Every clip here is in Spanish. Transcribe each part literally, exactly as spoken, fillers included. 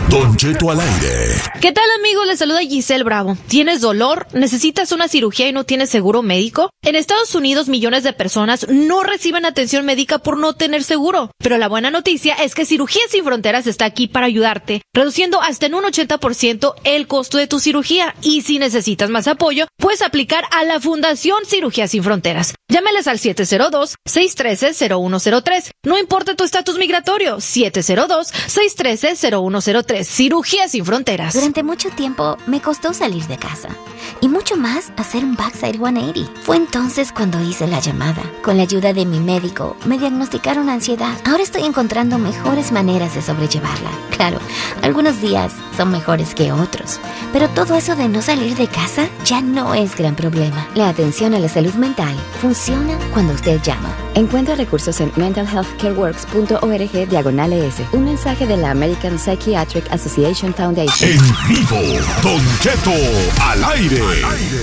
Don Cheto al aire. ¿Qué tal, amigos? Les saluda Giselle Bravo. ¿Tienes dolor? ¿Necesitas una cirugía y no tienes seguro médico? En Estados Unidos, millones de personas no reciben atención médica por no tener seguro. Pero la buena noticia es que Cirugías Sin Fronteras está aquí para ayudarte, reduciendo hasta en un ochenta por ciento el costo de tu cirugía. Y si necesitas más apoyo, puedes aplicar a la Fundación Cirugías Sin Fronteras. Llámales al siete cero dos, seis uno tres, cero uno cero tres. No importa tu estatus migratorio, siete cero dos, seis uno tres, cero uno cero tres. Cirugías Sin Fronteras. Durante mucho tiempo me costó salir de casa. Y mucho más hacer un backside ciento ochenta. Fue entonces cuando hice la llamada. Con la ayuda de mi médico, me diagnosticaron ansiedad. Ahora estoy encontrando mejores maneras de sobrellevarla. Claro, algunos días son mejores que otros. Pero todo eso de no salir de casa ya no es gran problema. La atención a la salud mental funciona cuando usted llama. Encuentra recursos en mental health care works punto org diagonal E S. Un mensaje de la American Psychiatric Association Foundation. En vivo, Don Cheto al aire. Al aire.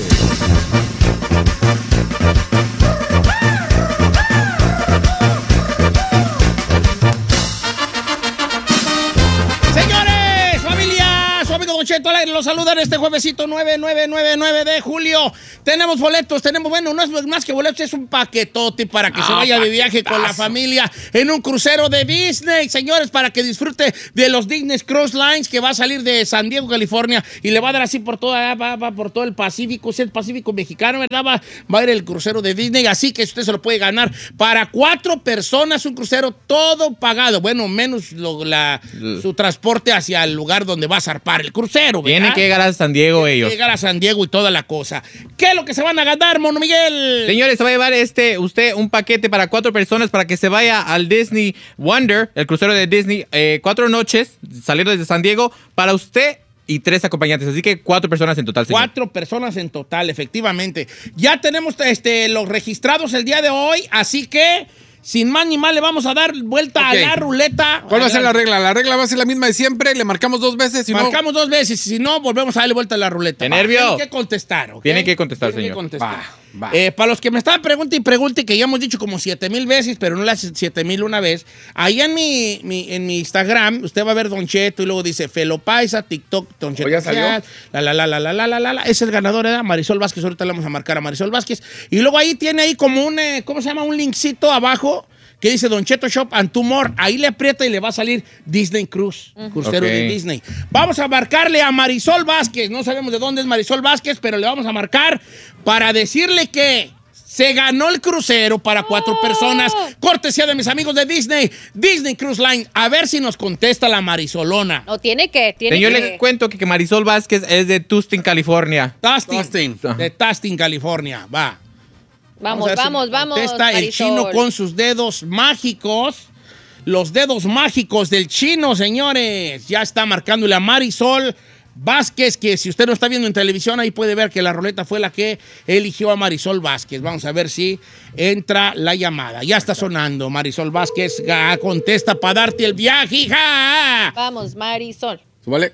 Señores, familia, su amigo Don Cheto al aire los saludan este juevesito nueve nueve nueve nueve de julio. Tenemos boletos, tenemos, bueno, no es más que boletos, es un paquetote para que ah, se vaya de viaje con la familia en un crucero de Disney, señores, para que disfrute de los Disney Cruise Lines que va a salir de San Diego, California, y le va a dar así por toda, va, va por todo el Pacífico, es el Pacífico mexicano, ¿verdad? Va, va a ir el crucero de Disney, así que usted se lo puede ganar para cuatro personas, un crucero todo pagado, bueno, menos lo, la, su transporte hacia el lugar donde va a zarpar el crucero, ¿verdad? Tienen que llegar a San Diego Tienen ellos. Que llegar a San Diego y toda la cosa. ¿Qué es lo que se van a ganar, Mono Miguel? Señores, se va a llevar este, usted un paquete para cuatro personas para que se vaya al Disney Wonder, el crucero de Disney, eh, cuatro noches, salir desde San Diego, para usted y tres acompañantes. Así que cuatro personas en total, señor. Cuatro personas en total, efectivamente. Ya tenemos este, los registrados el día de hoy, así que sin más ni más le vamos a dar vuelta okay. a la ruleta. ¿Cuál va a ser la regla? La regla va a ser la misma de siempre. Le marcamos dos veces. Si marcamos no... dos veces. Si no, volvemos a darle vuelta a la ruleta. ¡Qué nervio! Tienen que contestar, ¿ok? Tienen que contestar, Tienen señor. Que contestar. Va, va. Eh, para los que me estaban preguntando y pregunten, que ya hemos dicho como siete mil veces, pero no las siete mil una vez. Ahí en mi, mi, en mi Instagram, usted va a ver Don Cheto y luego dice Felo Paisa, TikTok, Don Cheto. ¿Ya salió? La, la, la, la, la, la, la, la, la. Es el ganador, ¿verdad? Marisol Vázquez. Ahorita le vamos a marcar a Marisol Vázquez. Y luego ahí tiene ahí como un, eh, ¿cómo se llama? Un linkcito abajo que dice Don Cheto Shop and Two More. Ahí le aprieta y le va a salir Disney Cruise, uh-huh. crucero okay. de Disney. Vamos a marcarle a Marisol Vázquez. No sabemos de dónde es Marisol Vázquez, pero le vamos a marcar para decirle que se ganó el crucero para cuatro oh. personas. Cortesía de mis amigos de Disney, Disney Cruise Line. A ver si nos contesta la Marisolona. No, tiene que, tiene Señor, que. le cuento que, que Marisol Vázquez es de Tustin, California. Tustin. Tustin. De Tustin, California. Va. Vamos, vamos, vamos. Está el chino con sus dedos mágicos. Los dedos mágicos del chino, señores. Ya está marcándole a Marisol Vázquez, que si usted no está viendo en televisión, ahí puede ver que la ruleta fue la que eligió a Marisol Vázquez. Vamos a ver si entra la llamada. Ya está sonando. Marisol Vázquez contesta para darte el viaje, hija. Vamos, Marisol. Súbale.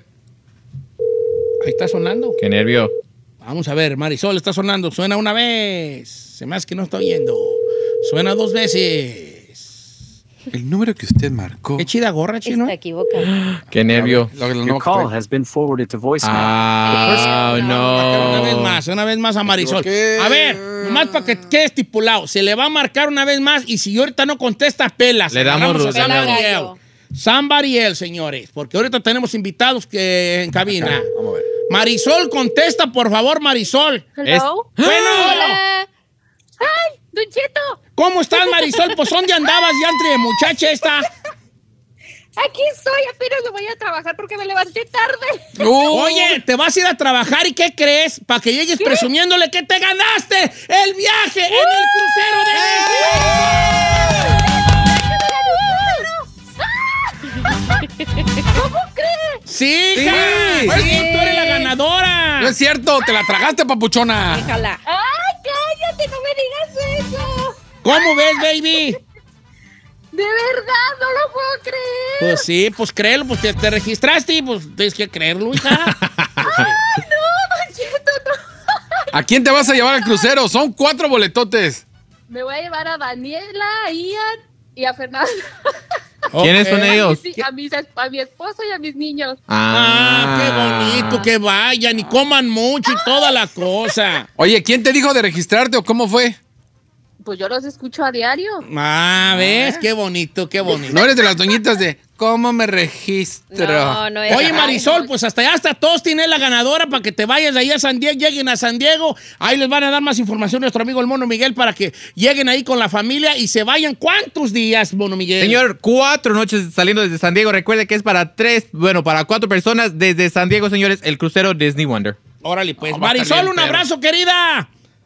Ahí está sonando. Qué nervio. Vamos a ver, Marisol, está sonando. Suena una vez. Se me hace que no está oyendo. Suena dos veces. El número que usted marcó. Qué chida gorra, chino. Está equivocado. Qué nervio. Your call has been forwarded to voicemail. Ah, Eh, no. Una vez más, una vez más a Marisol. A ver, nomás para que quede estipulado. Se le va a marcar una vez más y si ahorita no contesta, pelas. Le damos a Rosana. somebody else. Somebody else, señores. Porque ahorita tenemos invitados que en cabina. Vamos a ver. Marisol, contesta, por favor, Marisol. Hello. Es... Bueno. Hola. Ay, Don Cheto. ¿Cómo estás, Marisol? Pues, ¿dónde andabas ya entre muchacha esta? Aquí estoy, apenas me voy a trabajar porque me levanté tarde. Uh. Oye, te vas a ir a trabajar y ¿qué crees? Para que llegues ¿Qué? presumiéndole que te ganaste el viaje uh. en el crucero de Disney. ¿Cómo crees? Sí, sí. Pues, sí, tú eres la ganadora. No es cierto, te la tragaste, papuchona. Déjala. Ay, cállate, no me digas eso. ¿Cómo ves, baby? De verdad, no lo puedo creer. Pues sí, pues créelo, pues te, te registraste y pues tienes que creerlo, hija. Ay, no, Don Cheto, no. ¿A quién te vas a llevar al crucero? Son cuatro boletotes. Me voy a llevar a Daniela, a Ian y a Fernando. ¿Quiénes son Ok. ellos? Sí, a, mis, a mi esposo y a mis niños. Ah, qué bonito, que vayan y coman mucho y toda la cosa. Oye, ¿quién te dijo de registrarte o cómo fue? Pues yo los escucho a diario. Ah, ¿ves? Qué bonito, qué bonito. No eres de las doñitas de ¿cómo me registro? No, no es. Oye, Marisol, pues hasta allá hasta todos tienen la ganadora para que te vayas de ahí a San Diego, lleguen a San Diego. Ahí les van a dar más información nuestro amigo el Mono Miguel para que lleguen ahí con la familia y se vayan. ¿Cuántos días, Mono Miguel? Señor, cuatro noches saliendo desde San Diego. Recuerde que es para tres, bueno, para cuatro personas desde San Diego, señores, el crucero Disney Wonder. Órale, pues. No, va a estar Marisol, bien, un perro. abrazo, querida.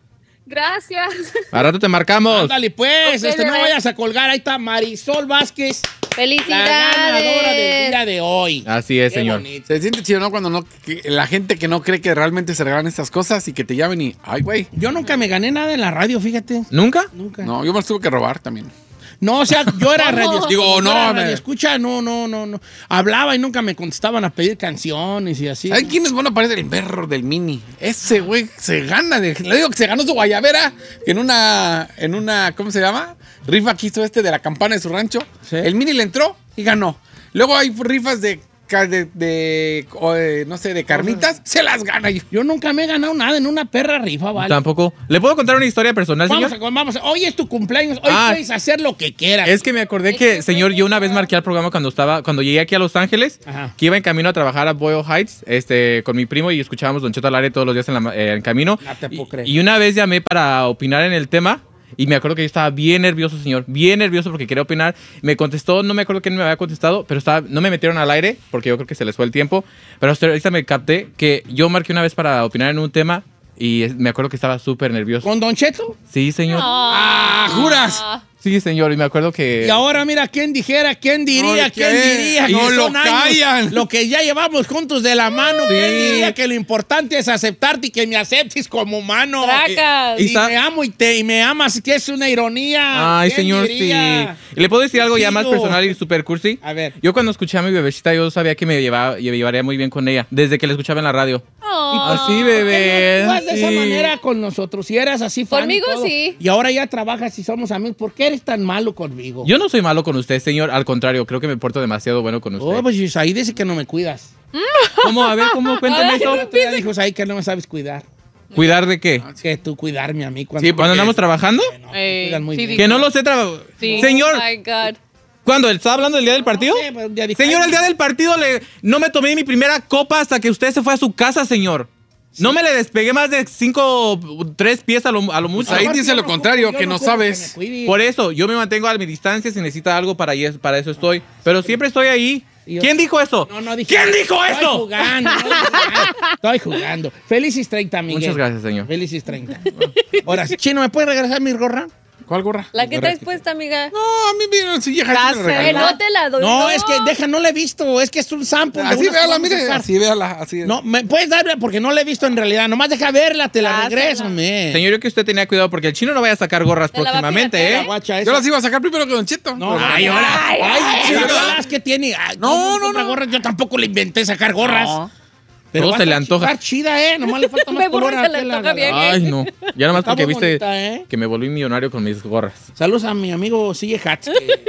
Gracias. A rato te marcamos. Ándale, pues. Ok, este, no bebé. vayas a colgar. Ahí está Marisol Vázquez, la ganadora del día ¡Felicidades! de hoy. Así es, Qué señor. bonito. Se siente chido, ¿no? Cuando no, que la gente que no cree que realmente se regalan estas cosas y que te llamen y, ay, güey. Yo nunca me gané nada en la radio, fíjate. ¿Nunca? Nunca. No, yo me los tuve que robar también. No, o sea, yo era radio. Digo, yo no, era me- radio escucha, no, no, no, no. Hablaba y nunca me contestaban a pedir canciones y así. ¿Sabes quién es bueno para el perro del Mini? Ese güey se gana. De, le digo que se ganó su guayabera en una, en una, ¿cómo se llama? Rifa que hizo este de la campana de su rancho. Sí. El Mini le entró y ganó. Luego hay rifas de, ca- de, de, o de, no sé, de carnitas. Se las gana. Yo, Yo nunca me he ganado nada en una perra rifa, ¿vale? Tampoco. ¿Le puedo contar una historia personal, Vamos, señor? a, vamos, a- hoy es tu cumpleaños, hoy Ah. puedes hacer lo que quieras. Es que me acordé que, señor, yo una vez marqué al programa cuando estaba, cuando llegué aquí a Los Ángeles, Ajá. que iba en camino a trabajar a Boyle Heights, este, con mi primo y escuchábamos Don Cheto al aire todos los días en, la, eh, en camino. No te puedo y, creer. y una vez llamé para opinar en el tema. Y me acuerdo que yo estaba bien nervioso, señor. Bien nervioso porque quería opinar. Me contestó, no me acuerdo quién me había contestado, pero estaba, no me metieron al aire porque yo creo que se les fue el tiempo. Pero hasta ahorita me capté que yo marqué una vez para opinar en un tema y es- me acuerdo que estaba súper nervioso. ¿Con Don Cheto? Sí, señor. ¡Ah, juras! Sí, señor. Y me acuerdo que... Y ahora mira, ¿quién dijera? ¿Quién diría? Oye, ¿Quién ¿qué? diría? No que lo son años, callan. Lo que ya llevamos juntos de la mano. Sí. ¿Quién diría que lo importante es aceptarte y que me aceptes como humano? Tracas. Y, Y sa- me amo y, te, y me amas, que es una ironía. Ay, ¿Quién señor, diría? sí. ¿Y le puedo decir algo ya más Digo. personal y super cursi? A ver. Yo cuando escuché a mi bebecita, yo sabía que me, llevaba, me llevaría muy bien con ella. Desde que la escuchaba en la radio. Así, bebé. Tú vas de esa sí. manera con nosotros. Si eras así fan y Conmigo, todo, sí. Y ahora ya trabajas y somos amigos. ¿Por qué eres tan malo conmigo? Yo no soy malo con usted, señor. Al contrario, creo que me porto demasiado bueno con usted. Oh, pues ahí dice que no me cuidas. ¿Cómo? A ver, ¿cómo? Cuéntame eso. El otro día dijo ahí que no me sabes cuidar. ¿Cuidar de qué? Que tú cuidarme a mí cuando, Sí, ¿Cuando andamos trabajando? no, me cuidan muy bien. Que no lo sé trabajar. Sí. Señor, Oh my God. ¿cuándo? ¿Estaba hablando del día del partido? No sé, pero un día dijo, Señor, ay, el día del partido le, no me tomé mi primera copa hasta que usted se fue a su casa, señor. No me le despegué más de cinco, tres pies a lo, a lo mucho. Ahí aparte, dice yo lo no contrario, ocupo- que yo no ocupo sabes. me cuide. Por eso, yo me mantengo a mi distancia. Si necesita algo, para, ahí- para eso estoy. Pero siempre estoy ahí. Yo- ¿Quién dijo eso? No, no dije. ¿Quién dijo Estoy eso? jugando, estoy jugando. Estoy jugando. Felices treinta, Miguel. Muchas gracias, señor. Felices treinta. Ahora, Chino, ¿me puedes regresar mi gorra? ¿Cuál gorra? La que traes puesta, amiga. No, a mí vieron su vieja. sí me Que regaló. no te la doy. No, es que deja, no la he visto. Es que es un sample. de Así unas que véala, vamos a mire. sacar. Así véala. Así. No, ¿me puedes darla? Porque no la he visto en realidad. Nomás deja verla, te la Dásela. regreso, me. Señor, yo que usted tenía cuidado porque el chino no vaya a sacar gorras Te la va a próximamente, piratear. ¿eh? Guacha, Yo esa. las iba a sacar primero que Don Cheto. No, Pero- ay, ahora. Ay, sí, sí, ¿verdad? ¿verdad? ¿Qué tiene? Ay, No, ¿cómo no, compra no. gorras? Yo tampoco le inventé sacar gorras. No. Pero Todo va se a le estar antoja. chica chida, ¿eh? Nomás le falta más Me color burro, a se le tela, antoja bien. ¿verdad? Ay, no. Ya nomás Está porque muy viste bonita, ¿eh? que me volví millonario con mis gorras. Saludos a mi amigo C J Hats.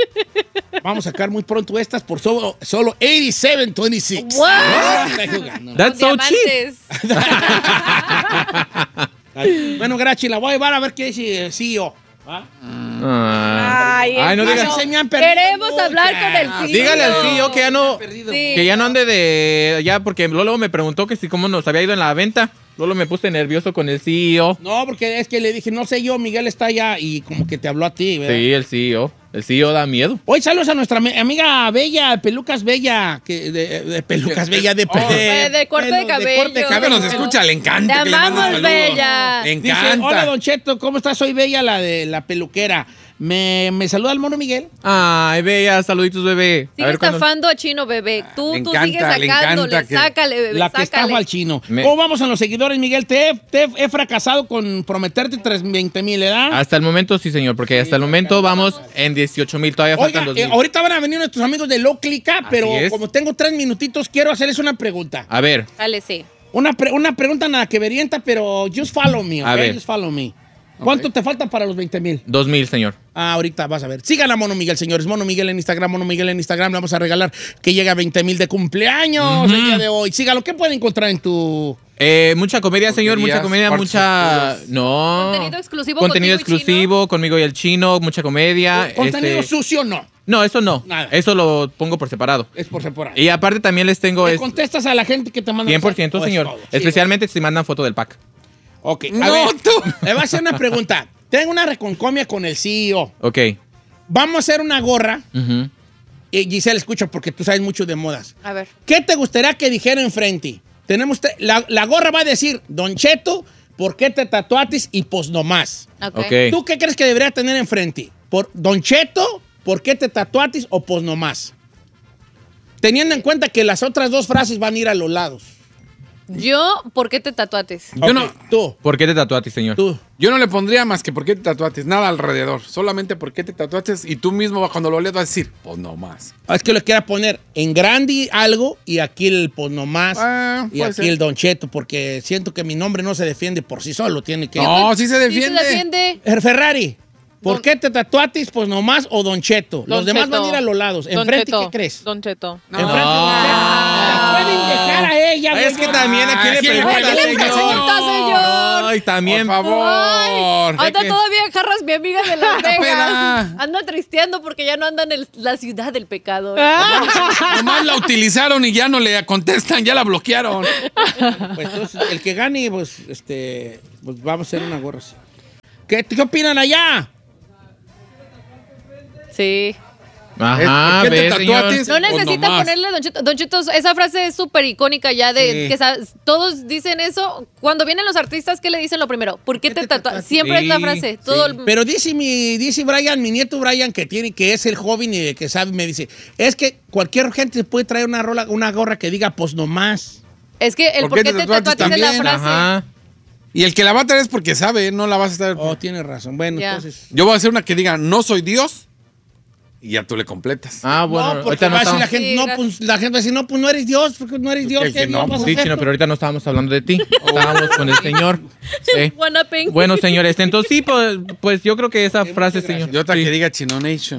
que Vamos a sacar muy pronto estas por solo, solo ochenta y siete veintiséis. What? Estoy jugando. That's so cheap. Diamantes. Bueno, Grachi, la voy a llevar a ver qué dice el C E O. ¿va? Ah. Ay, Ay, no hermano. digas. Se me han perdido Queremos muchas. hablar con el C E O. Dígale al C E O que ya no, Sí. que ya no ande de... Ya, porque Lolo me preguntó que si cómo nos había ido en la venta. Lolo me puse nervioso con el C E O. No, porque es que le dije, no sé yo, Miguel está allá y como que te habló a ti, ¿verdad? Sí, el C E O. El C E O da miedo. Hoy saludos a nuestra ami- amiga Bella, Pelucas Bella, que de, de Pelucas Bella, de, Oh, de- de corte de cabello. corte de Cada vez nos escucha, le encanta. Te que le mande amamos, saludos. Bella. Le Dice, encanta. hola, Don Cheto, ¿cómo estás? Soy Bella, la de la peluquera. Me, me saluda el mono Miguel. Ay, bella, saluditos, bebé. Sigue cuándo- estafando a Chino, bebé. Tú, le tú encanta, sigues le sacándole. encanta que- Sácale, bebé. La que sácale. estafa al chino. Me- ¿Cómo vamos a los seguidores, Miguel? Te, he- te he fracasado con prometerte veinte mil, ¿verdad? Hasta el momento sí, señor, porque hasta el momento vamos en dieciocho mil. Todavía Oiga, faltan dos eh, mil. ahorita van a venir nuestros amigos de Low Clica, pero es. como tengo tres minutitos, quiero hacerles una pregunta. A ver, Dale, sí. Una, pre- una pregunta nada que verienta, pero just follow me, ¿ok? A ver. Just follow me. ¿Cuánto te falta para los veinte mil? Dos mil, señor. Ah, ahorita vas a ver. Sigan a Mono Miguel, señores. Mono Miguel en Instagram, Mono Miguel en Instagram. Le vamos a regalar que llega a veinte mil de cumpleaños uh-huh. el día de hoy. Sígalo. ¿Qué pueden encontrar en tu...? Eh, mucha comedia, señor, mucha comedia, mucha... Oscuros. No. Contenido exclusivo Contenido exclusivo, y conmigo y el chino, mucha comedia. ¿Contenido este... sucio no? No, eso no. Nada. Eso lo pongo por separado. Es por separado. Y aparte también les tengo... ¿Le es... contestas a la gente que te manda? cien por ciento, señor. Sí, especialmente si mandan foto del pack. Ok. No, a ver, tú. Le voy a hacer una pregunta. Tengo una reconcomia con el C E O. Ok. Vamos a hacer una gorra. Uh-huh. Y Giselle, escucha, porque tú sabes mucho de modas. A ver. ¿Qué te gustaría que dijera enfrente? Tenemos te- la, la gorra va a decir, Don Cheto, ¿por qué te tatuatis? Y pues nomás. Ok. Ok. ¿Tú qué crees que debería tener enfrente? ¿Por Don Cheto, ¿por qué te tatuatis? O pues nomás. Teniendo en cuenta que las otras dos frases van a ir a los lados. Yo, ¿por qué te tatuates? Yo no, Tú, ¿Por qué te tatuaste, señor? tú. yo no le pondría más que por qué te tatuates, nada alrededor. Solamente por qué te tatuates y tú mismo cuando lo leas vas a decir, pues no más. Es que lo quiera poner en grande algo y aquí el pues nomás Ah, y puede aquí ser. el Don Cheto, porque siento que mi nombre no se defiende por sí solo, tiene que... No, sí se Sí defiende. se defiende. Eh, Ferrari, ¿por Don- qué te tatuatis? Pues nomás o Don Cheto. Don Los demás Cheto. van a ir a los lados. Don ¿Enfrente Cheto. qué crees? Don Cheto. No. Enfrente, la pueden dejar a ella, Ay, güey. es que también aquí ¿A le quién le pregunta, pregunta, señor. señor? señor? Ay, también. Por favor. Anda que- todavía jarras, mi amiga de Las Vegas. Espera. Anda tristeando porque ya no anda en el- la ciudad del pecado. Nomás la utilizaron y ya no le contestan, ya la bloquearon. Pues entonces, el que gane, pues, este, pues vamos a hacer una gorra así. ¿Qué, ¿Qué opinan allá? Sí. Ajá, ¿Por qué te ve, señor. tatuates? No O necesita nomás. ponerle Don Cheto. Don Cheto, esa frase es súper icónica ya de Sí. que sa- todos dicen eso. Cuando vienen los artistas, ¿qué le dicen lo primero? ¿Por qué te tatuas? Siempre es la Sí, frase. Todo el- Pero dice mi, dice Brian, mi nieto Brian, que tiene, que es el joven y que sabe, me dice, es que cualquier gente puede traer una rola, una gorra que diga, pues nomás. Es que el por qué te tatuaste es la también? frase. Ajá. Y el que la va a traer es porque sabe, no la vas a estar. Oh, tiene razón. Bueno, Ya. entonces. Yo voy a hacer una que diga, no soy Dios, y ya tú le completas. Ah, bueno. no, porque ahorita no va a decir la estamos... gente, Sí, no, gra- pues la gente va a decir, no, pues no eres Dios, porque no eres Dios, El ¿qué que Dios no, vas a Sí, hacer? chino, pero ahorita no estábamos hablando de ti. Estábamos con el señor. Sí. Guanaping. Bueno, señor, este, entonces sí, pues, pues yo creo que esa frase, señor. Y otra Sí. que diga Chino Nation.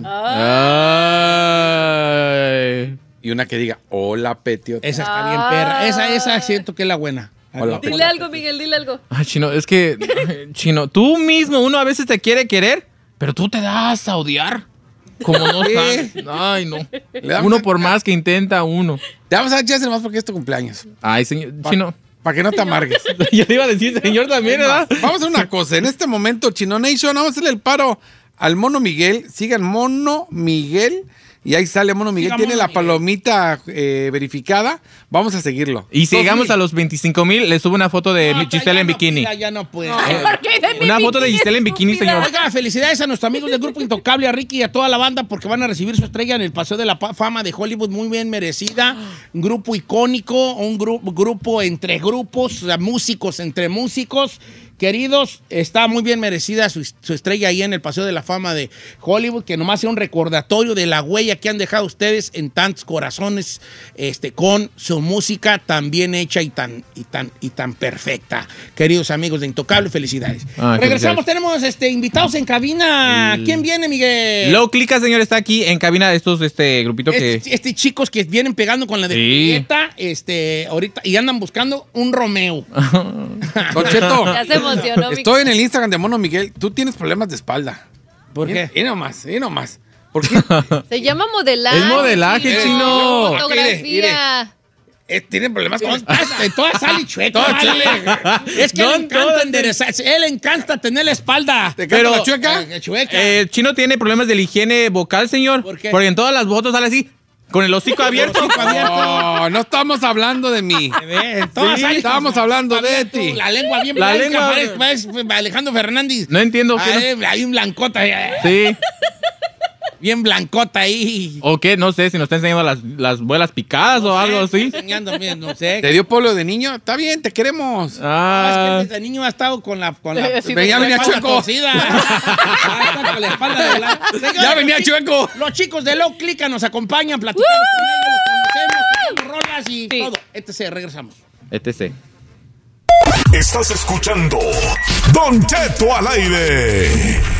Ay. Y una que diga, hola, Petio. Esa está bien, perra. Esa, esa siento que es la buena. Hola, Dile algo, Miguel, dile algo. Ay, Chino, es que, Chino, tú mismo, uno a veces te quiere querer, pero tú te das a odiar. Como no sabes. Ay, no. Le damos Uno una- por más que intenta, uno. Te vamos a dar chance más porque es tu cumpleaños. Ay, señor, Chino. Para que no te amargues. Ya le iba a decir señor también, ¿verdad? Vamos a hacer una cosa. En este momento, Chino Nation, vamos a hacerle el paro al Mono Miguel. Sigan Mono Miguel. Y ahí sale Mono Miguel. Siga Tiene Mono la Miguel. palomita eh, verificada. Vamos a seguirlo. Y si Dos llegamos mil. a los veinticinco mil, le subo una foto de No, Giselle ya en no, bikini. Ya, ya no puede. ¿Por qué de mi Una foto de bikini, Giselle en bikini, estúpida? señor. Oiga, felicidades a nuestros amigos del Grupo Intocable, a Ricky y a toda la banda, porque van a recibir su estrella en el Paseo de la Pa- Fama de Hollywood, muy bien merecida. Un grupo icónico, un gru- grupo entre grupos, o sea, músicos entre músicos. Queridos, está muy bien merecida su, su estrella ahí en el Paseo de la Fama de Hollywood, que nomás sea un recordatorio de la huella que han dejado ustedes en tantos corazones, este, con su música tan bien hecha y tan, y tan, y tan perfecta. Queridos amigos de Intocable, felicidades. Ah, Regresamos, felicidades. tenemos este, invitados en cabina. ¿Quién viene, Miguel? Low Clica, señor, está aquí en cabina de estos este grupito que... Este, este chicos que vienen pegando con la de Sí. Julieta, este, ahorita, y andan buscando un Romeo. Don Cheto, Ya se emocionó, estoy en el Instagram de Mono Miguel. Tú tienes problemas de espalda. ¿Por qué? Y nomás, y nomás. ¿Por qué? Se llama modelaje. Es modelaje, chino. Fotografía. Eh, tienen problemas con... En todas sale chueca, Todas vale. Es que No, le encanta todas- enderezarse. Él le encanta tener la espalda. ¿Te canta la chueca? Eh, chueca. Eh, Chino tiene problemas de la higiene vocal, señor. ¿Por qué? Porque en todas las fotos sale así, con el hocico abierto. hocico abierto. No, no estamos hablando de mí. Ve, en todas Sí, sale estábamos con- hablando de abierto, ti. La lengua bien La blanca. lengua- parece- parece Alejandro Fernández. No entiendo qué. Ay, hay un blancota. eh, Sí. Bien blancota ahí. ¿O qué? No sé si nos está enseñando las, las muelas picadas o algo así. Enseñando bien, no sé. ¿Te dio polio de niño? Está bien, te queremos. Ah, Es que desde niño ha estado con la... Con la Sí, ya con la venía espalda chueco. torcida. Ah, está con la espalda de la- Señores, Ya venía los chi- chueco. Los chicos de Low Clica nos acompañan, platicamos con ellos, los conocemos, tocamos rolas y Sí. todo. Este se regresamos. etcétera. Estás escuchando Don Cheto al aire.